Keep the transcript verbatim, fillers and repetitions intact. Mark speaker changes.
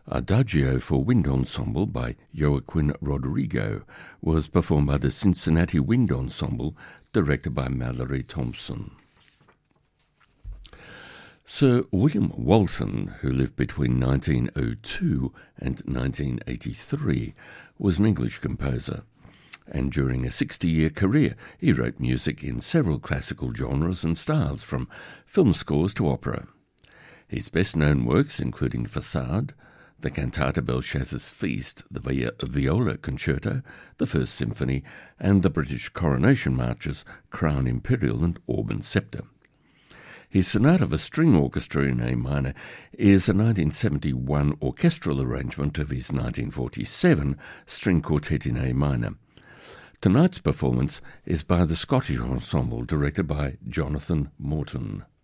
Speaker 1: Adagio for Wind Ensemble by Joaquin Rodrigo was performed by the Cincinnati Wind Ensemble, directed by Mallory Thompson. Sir William Walton, who lived between nineteen oh two and nineteen eighty-three, was an English composer, and during a sixty-year career he wrote music in several classical genres and styles, from film scores to opera. His best-known works, including Façade, the Cantata Belshazzar's Feast, the Viola Concerto, the First Symphony, and the British Coronation Marches, Crown Imperial and Orban Scepter. His Sonata for String Orchestra in A minor is a nineteen seventy-one orchestral arrangement of his nineteen forty-seven String Quartet in A minor. Tonight's performance is by the Scottish Ensemble, directed by Jonathan Morton.